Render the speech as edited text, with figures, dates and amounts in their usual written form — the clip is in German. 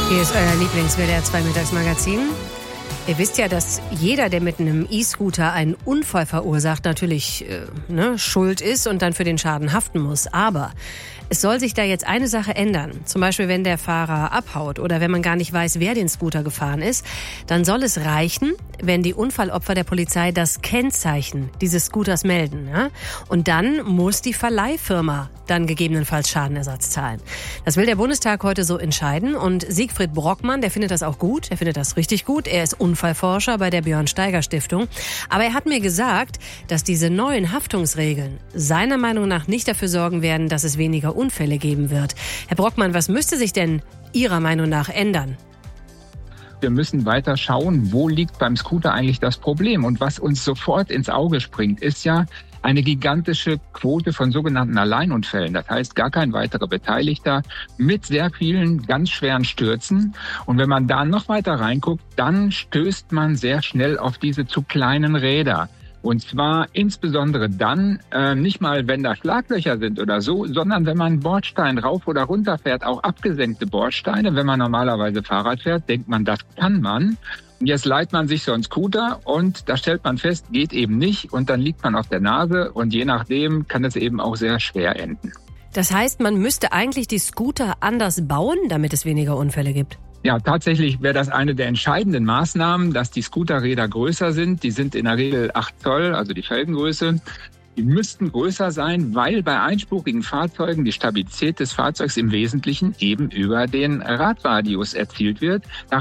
Hier ist euer Lieblings-WDR 2 Mittagsmagazin. Ihr wisst ja, dass jeder, der mit einem E-Scooter einen Unfall verursacht, natürlich schuld ist und dann für den Schaden haften muss. Aber es soll sich da jetzt eine Sache ändern. Zum Beispiel, wenn der Fahrer abhaut oder wenn man gar nicht weiß, wer den Scooter gefahren ist, dann soll es reichen, wenn die Unfallopfer der Polizei das Kennzeichen dieses Scooters melden. Ja? Und dann muss die Verleihfirma dann gegebenenfalls Schadenersatz zahlen. Das will der Bundestag heute so entscheiden. Und Siegfried Brockmann, der findet das auch gut. Er findet das richtig gut. Er ist Unfallforscher bei der Björn-Steiger-Stiftung. Aber er hat mir gesagt, dass diese neuen Haftungsregeln seiner Meinung nach nicht dafür sorgen werden, dass es weniger Unfälle geben wird. Herr Brockmann, was müsste sich denn Ihrer Meinung nach ändern? Wir müssen weiter schauen, wo liegt beim Scooter eigentlich das Problem. Und was uns sofort ins Auge springt, ist ja eine gigantische Quote von sogenannten Alleinunfällen. Das heißt, gar kein weiterer Beteiligter mit sehr vielen ganz schweren Stürzen. Und wenn man da noch weiter reinguckt, dann stößt man sehr schnell auf diese zu kleinen Räder. Und zwar insbesondere dann, nicht mal, wenn da Schlaglöcher sind oder so, sondern wenn man einen Bordstein rauf oder runter fährt, auch abgesenkte Bordsteine. Wenn man normalerweise Fahrrad fährt, denkt man, das kann man. Und jetzt leiht man sich so einen Scooter und da stellt man fest, geht eben nicht. Und dann liegt man auf der Nase und je nachdem kann es eben auch sehr schwer enden. Das heißt, man müsste eigentlich die Scooter anders bauen, damit es weniger Unfälle gibt? Ja, tatsächlich wäre das eine der entscheidenden Maßnahmen, dass die Scooterräder größer sind. Die sind in der Regel 8 Zoll, also die Felgengröße. Die müssten größer sein, weil bei einspurigen Fahrzeugen die Stabilität des Fahrzeugs im Wesentlichen eben über den Radradius erzielt wird.